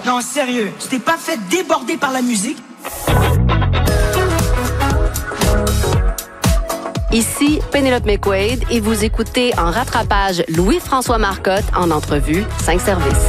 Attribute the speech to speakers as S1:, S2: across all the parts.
S1: Non, sérieux, tu t'es pas fait déborder par la musique?
S2: Ici Pénélope McQuaid et vous écoutez en rattrapage Louis-François Marcotte en entrevue 5 services.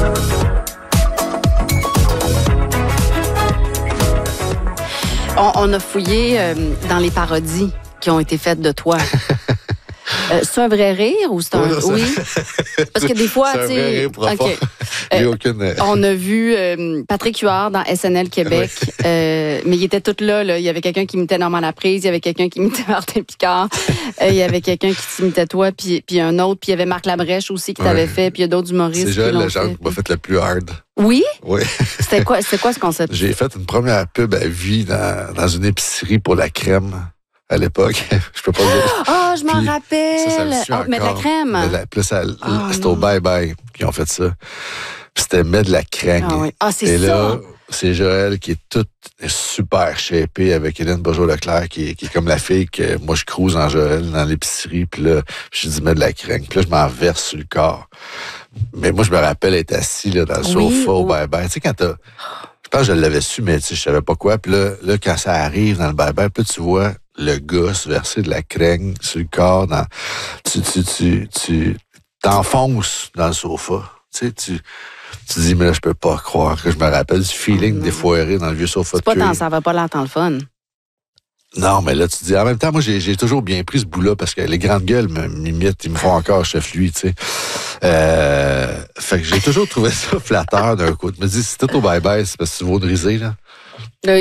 S2: On a fouillé dans les parodies qui ont été faites de toi. C'est un vrai rire ou c'est un... Oui. Parce que des fois, tu sais... Okay. On a vu Patrick Huard dans SNL Québec, mais il était tout là. Il y avait quelqu'un qui imitait Normand Laprise, il y avait quelqu'un qui imitait Martin Picard, il y avait quelqu'un qui t'imitait toi, puis un autre, puis il y avait Marc Labrèche aussi qui t'avait fait, puis il y a d'autres humoristes.
S3: C'est Joël Legendre qui m'a fait le plus hard.
S2: Oui?
S3: Oui.
S2: C'était quoi ce concept?
S3: J'ai fait une première pub à vie dans une épicerie pour la crème. À l'époque, je peux pas dire.
S2: Ah, je m'en rappelle. Mais de la crème.
S3: C'était au Bye Bye qui ont fait ça. Puis c'était mettre de la crème.
S2: Ah oui. Ah, c'est
S3: et
S2: ça.
S3: Là, c'est Joël qui est toute super shapée avec Hélène Bourgeois-Leclerc qui est comme la fille que moi je crouse en Joël dans l'épicerie. Puis là, je dis mets de la crème. Puis là, je m'en verse sur le corps. Mais moi, je me rappelle être assis là, dans le sofa au Bye Bye. Tu sais, quand t'as... Je pense que je l'avais su, mais je savais pas quoi. Puis là, quand ça arrive dans le Bye Bye, puis là, tu vois le gars se verser de la crème sur le corps. Tu t'enfonces dans le sofa. Tu sais, tu dis, mais là, je peux pas croire que je me rappelle du feeling défoiré dans le vieux sofa de cuir.
S2: Ça va pas l'entendre le fun.
S3: Non, mais là, tu dis, en même temps, moi, j'ai toujours bien pris ce bout-là parce que les grandes gueules m'imitent, ils me font encore chef lui, tu sais. Fait que j'ai toujours trouvé ça flatteur d'un coup. Je me dis, si t'es au bye-bye, c'est parce que tu vaux une risée, là.